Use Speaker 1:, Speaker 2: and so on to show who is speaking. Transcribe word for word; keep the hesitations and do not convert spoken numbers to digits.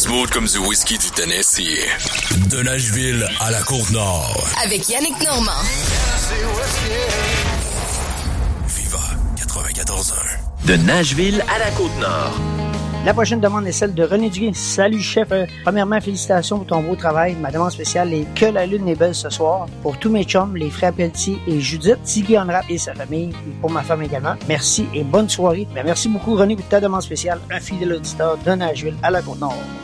Speaker 1: Smooth comme du whisky du Tennessee. De Nashville à la Côte-Nord.
Speaker 2: Avec Yannick Normand.
Speaker 1: Viva quatre-vingt-quatorze un.
Speaker 3: De Nashville à la Côte-Nord.
Speaker 4: La prochaine demande est celle de René Duguay. Salut chef, euh, premièrement félicitations pour ton beau travail. Ma demande spéciale est que la lune est belle ce soir. Pour tous mes chums, les frères Pelletier et Judith, Tiggy Honrap et sa famille, et pour ma femme également. Merci et bonne soirée. Ben, merci beaucoup René pour ta demande spéciale. Un fidèle auditeur de Nashville à la Côte-Nord.